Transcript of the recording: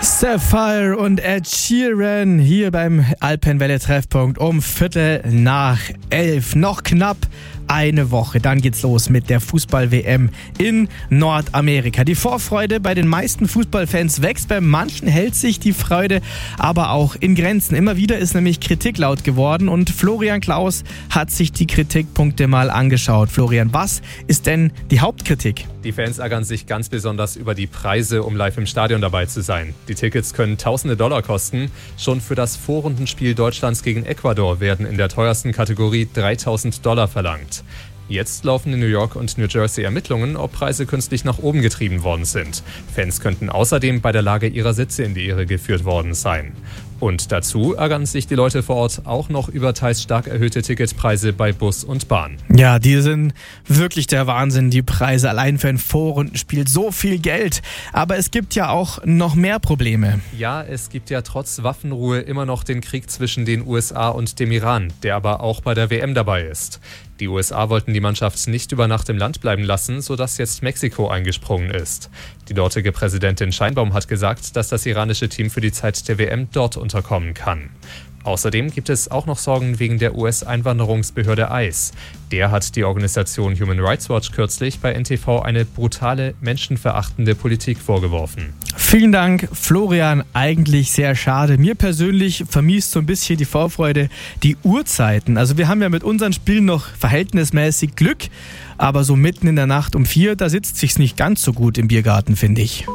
Sapphire und Ed Sheeran hier beim Alpenwelle-Treffpunkt um 11:15. Noch knapp eine Woche, dann geht's los mit der Fußball-WM in Nordamerika. Die Vorfreude bei den meisten Fußballfans wächst, bei manchen hält sich die Freude aber auch in Grenzen. Immer wieder ist nämlich Kritik laut geworden und Florian Klaus hat sich die Kritikpunkte mal angeschaut. Florian, was ist denn die Hauptkritik? Die Fans ärgern sich ganz besonders über die Preise, um live im Stadion dabei zu sein. Die Tickets können tausende Dollar kosten. Schon für das Vorrundenspiel Deutschlands gegen Ecuador werden in der teuersten Kategorie $3.000 verlangt. Jetzt laufen in New York und New Jersey Ermittlungen, ob Preise künstlich nach oben getrieben worden sind. Fans könnten außerdem bei der Lage ihrer Sitze in die Irre geführt worden sein. Und dazu ärgern sich die Leute vor Ort auch noch über teils stark erhöhte Ticketpreise bei Bus und Bahn. Ja, die sind wirklich der Wahnsinn, die Preise. Allein für ein Vorrundenspiel so viel Geld. Aber es gibt ja auch noch mehr Probleme. Ja, es gibt ja trotz Waffenruhe immer noch den Krieg zwischen den USA und dem Iran, der aber auch bei der WM dabei ist. Die USA wollten die Mannschaft nicht über Nacht im Land bleiben lassen, sodass jetzt Mexiko eingesprungen ist. Die dortige Präsidentin Sheinbaum hat gesagt, dass das iranische Team für die Zeit der WM dort unterkommen kann. Außerdem gibt es auch noch Sorgen wegen der US-Einwanderungsbehörde ICE. Der hat die Organisation Human Rights Watch kürzlich bei NTV eine brutale, menschenverachtende Politik vorgeworfen. Vielen Dank, Florian. Eigentlich sehr schade. Mir persönlich vermisst so ein bisschen die Vorfreude die Uhrzeiten. Also wir haben ja mit unseren Spielen noch verhältnismäßig Glück, aber so mitten in der Nacht um 4, da sitzt sich's nicht ganz so gut im Biergarten, finde ich.